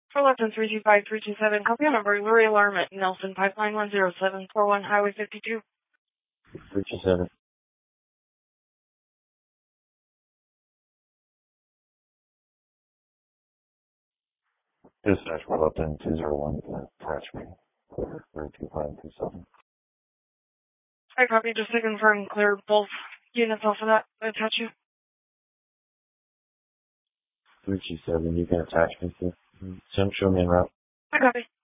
For lesson 325327, copy on a burglary alarm at Nelson Pipeline 10741 Highway 52. 327. Dispatch, we're up in 201, attach me. 32527. I copy, just to confirm, clear both units off of that. Attach you. 327, you can attach me to Central Main Route. I copy.